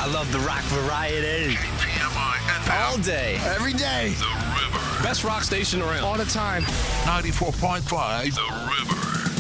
I love the rock variety. KPMI FM. All day. Every day. The River. Best rock station around. All the time. 94.5 The River.